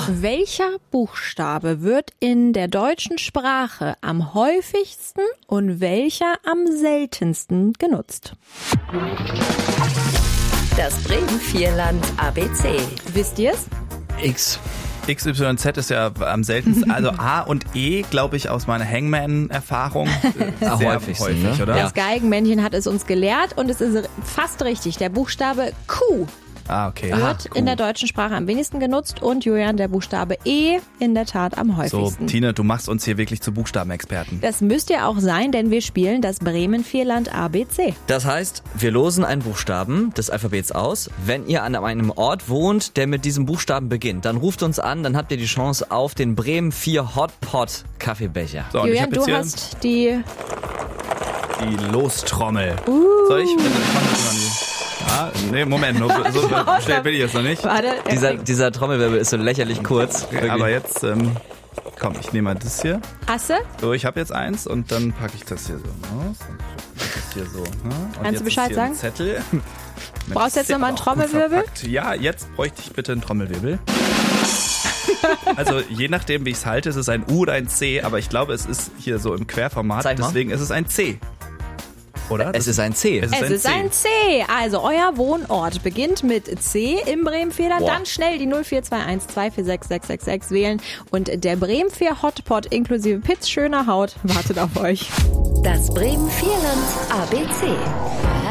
Welcher Buchstabe wird in der deutschen Sprache am häufigsten und welcher am seltensten genutzt? Das Bremen-Vierland ABC. Wisst ihr es? X. XYZ ist ja am seltensten. Also A und E, glaube ich, aus meiner Hangman-Erfahrung sehr häufig, ne? oder? Das Geigenmännchen hat es uns gelehrt und es ist fast richtig. Der Buchstabe Q Ah, okay. wird in der deutschen Sprache am wenigsten genutzt und Julian, der Buchstabe E in der Tat am So, häufigsten. Tine, du machst uns hier wirklich zu Buchstabenexperten. Das müsst ihr auch sein, denn wir spielen das Bremen-Vierland ABC. Das heißt, wir losen einen Buchstaben des Alphabets aus. Wenn ihr an einem Ort wohnt, der mit diesem Buchstaben beginnt, dann ruft uns an, dann habt ihr die Chance auf den Bremen 4 Hotpot Kaffeebecher. So, und ich Julian, hab du jetzt hier hast die... die Lostrommel. Soll ich? Ich mach das noch nie. Ah, nee, Moment, so schnell bin ich jetzt noch nicht. Warte, Dieser Trommelwirbel ist so lächerlich kurz. Okay, aber jetzt, komm, ich nehme mal das hier. Asse? So, ich habe jetzt eins und dann packe ich das hier so aus. Und das hier so. Und Kannst jetzt du Bescheid ist hier sagen? Ein Zettel. Brauchst du jetzt nochmal einen Auch gut Trommelwirbel? verpackt. Ja, jetzt bräuchte ich bitte einen Trommelwirbel. Also je nachdem, wie ich es halte, ist es ein U oder ein C, aber ich glaube, es ist hier so im Querformat, Zeig mal. deswegen ist es ein C. Oder? Es ist ein C. Es ist ein C. Also euer Wohnort beginnt mit C im Bremen-Vierland. Boah. Dann schnell die 0421 246 666 wählen. Und der Bremen 4 Hotpot inklusive Pitz schöner Haut wartet auf euch. Das Bremen-Vierland ABC.